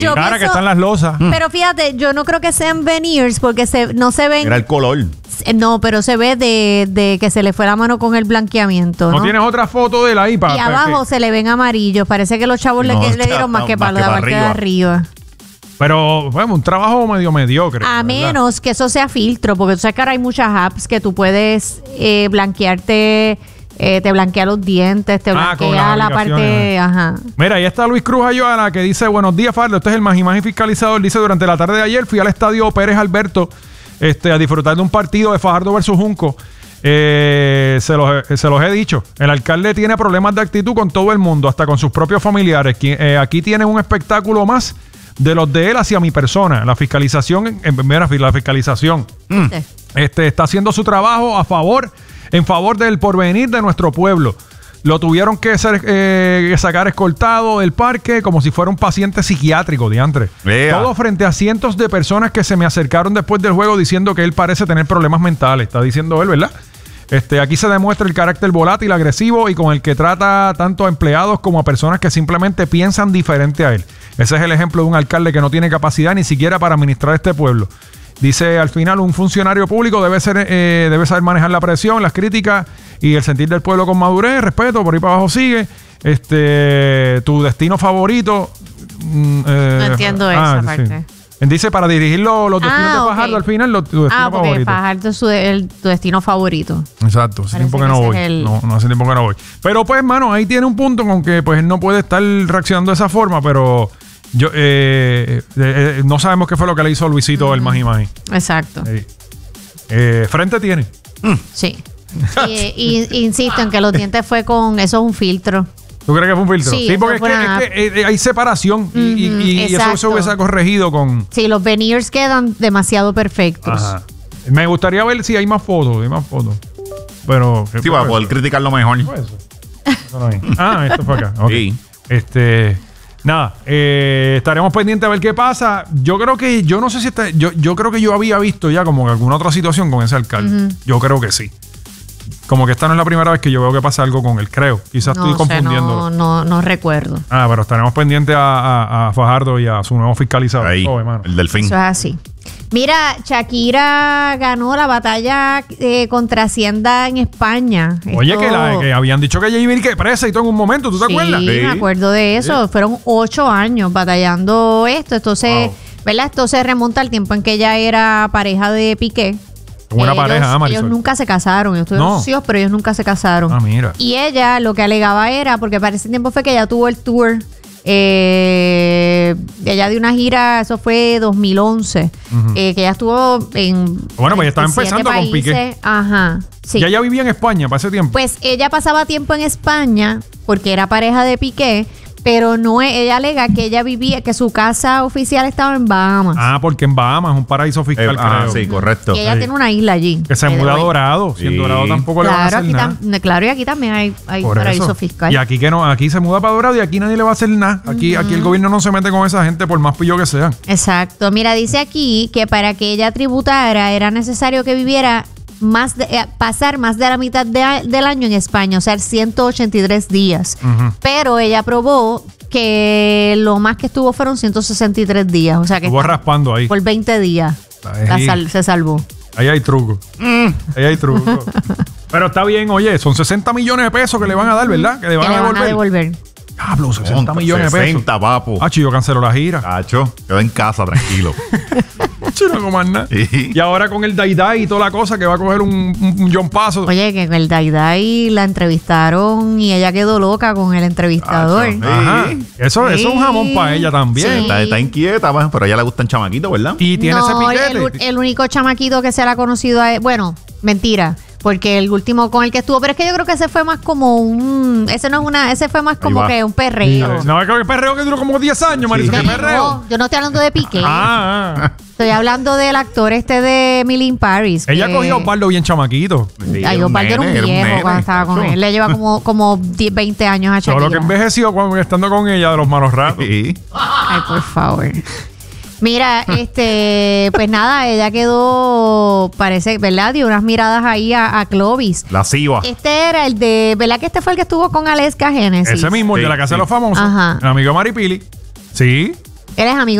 Cara, que están las losas. Pero fíjate, yo no creo que sean veneers porque no se ven. Era el color. No, pero se ve de que se le fue la mano con el blanqueamiento. ¿No tienes otra foto de la ahí para? Y abajo se le ven amarillos. Parece que los chavos le dieron más que para la parte de arriba. Pero fue un trabajo medio mediocre. A menos que eso sea filtro, porque tú sabes que ahora hay muchas apps que tú puedes blanquearte. Te blanquea los dientes, te blanquea la parte... Ajá. Mira, ahí está Luis Cruz Ayala que dice: buenos días, Fardo. Este es el Magimagi fiscalizador. Dice: durante la tarde de ayer fui al estadio Pérez Alberto a disfrutar de un partido de Fajardo versus Junco. Se los he dicho. El alcalde tiene problemas de actitud con todo el mundo, hasta con sus propios familiares. Aquí tienen un espectáculo más de los de él hacia mi persona. La fiscalización, la fiscalización está haciendo su trabajo en favor del porvenir de nuestro pueblo. Lo tuvieron que sacar escoltado del parque como si fuera un paciente psiquiátrico, diantre. Todo frente a cientos de personas que se me acercaron después del juego diciendo que él parece tener problemas mentales. Está diciendo él, ¿verdad? Aquí se demuestra el carácter volátil, agresivo y con el que trata tanto a empleados como a personas que simplemente piensan diferente a él. Ese es el ejemplo de un alcalde que no tiene capacidad ni siquiera para administrar este pueblo. Dice: al final, un funcionario público debe saber manejar la presión, las críticas y el sentir del pueblo con madurez, respeto. Por ahí para abajo sigue. Tu destino favorito. No entiendo esa parte. Dice: para dirigir los destinos de Fajardo, al final, tu destino favorito. Fajardo es tu destino favorito. Exacto. Hace tiempo que no voy. No, hace tiempo que no voy. Pero pues, mano, ahí tiene un punto con que pues él no puede estar reaccionando de esa forma, pero... no sabemos qué fue lo que le hizo Luisito el Magimagi. Exacto. Frente tiene. Sí. Insisto en que los dientes fue con... Eso es un filtro. ¿Tú crees que fue un filtro? Sí, porque es que hay separación y eso se hubiese corregido con... Sí, los veneers quedan demasiado perfectos. Ajá. Me gustaría ver si hay más fotos. Pero... Sí, para poder criticarlo mejor. ¿Qué fue eso? Esto fue acá. Okay. Sí. Nada, estaremos pendientes a ver qué pasa. Yo creo que, yo no sé si yo creo que yo había visto ya como alguna otra situación con ese alcalde. Yo creo que sí. Como que esta no es la primera vez que yo veo que pasa algo con él, creo. Quizás estoy confundiendo. No recuerdo. Pero estaremos pendientes a Fajardo y a su nuevo fiscalizador. Ahí, el Delfín. Eso es así. Mira, Shakira ganó la batalla contra Hacienda en España. Oye, que habían dicho que ella iba a ir presa y todo en un momento, ¿tú te acuerdas? Sí, me acuerdo de eso. Fueron 8 años batallando esto. Entonces, ¿verdad? Esto se remonta al tiempo en que ella era pareja de Piqué. Una pareja, Marisol. Ellos nunca se casaron. Ellos tuvieron socios, pero ellos nunca se casaron. Mira. Y ella lo que alegaba era, porque para ese tiempo fue que ella tuvo el tour. Ella dio una gira, eso fue 2011, que ella estuvo en... Bueno, pues ella estaba empezando países, con Piqué. Ajá, sí. Y ella vivía en España para ese tiempo. Pues ella pasaba tiempo en España porque era pareja de Piqué, pero no, ella alega que ella vivía, que su casa oficial estaba en Bahamas. Porque en Bahamas es un paraíso fiscal, creo. Sí, correcto. Y ella tiene una isla allí. Que se muda a Dorado. Si en Dorado tampoco le va a hacer nada. Claro, y aquí también hay paraíso fiscal. Y aquí que no, aquí se muda para Dorado y aquí nadie le va a hacer nada. Aquí el gobierno no se mete con esa gente por más pillo que sean. Exacto. Mira, dice aquí que para que ella tributara era necesario que viviera pasar más de la mitad del año en España, o sea, 183 días. Pero ella probó que lo más que estuvo fueron 163 días, o sea que estuvo raspando ahí. Por 20 días se salvó. Ahí hay truco. Ahí hay truco. Pero está bien, oye, son 60 millones de pesos que le van a dar, ¿verdad? Que le van a devolver. Diablo, 60 millones de pesos. 60, papo. Yo canceló la gira. Quedo en casa, tranquilo. No hago más nada. Y ahora con el Dai y toda la cosa que va a coger un John Paso. Oye, que en el Dai la entrevistaron y ella quedó loca con el entrevistador. Eso es un jamón para ella también. Está inquieta, pero a ella le gustan chamaquitos, ¿verdad? Y tiene ese piquete. El único chamaquito que se le ha conocido a él, bueno, mentira. Porque el último con el que estuvo, pero es que yo creo que ese fue más como ese fue más como que un perreo. No, es que el perreo que duró como 10 años, Marisol. ¿Qué perreo? No, yo no estoy hablando de Piqué. Estoy hablando del actor de Emily in Paris. Ella cogió a Osvaldo bien chamaquito. Osvaldo era un viejo cuando estaba con él. Le lleva como 20 años a Shakira. Todo lo que envejeció estando con ella de los malos ratos. Ay, por favor. Mira, pues nada, ella quedó, parece, ¿verdad? Dio unas miradas ahí a Clovis. La Siva. Este era el de, ¿verdad? Que este fue el que estuvo con Aleska Génesis. Ese mismo, el de la Casa de los Famosos. Ajá. El amigo Maripili. Sí. Él es amigo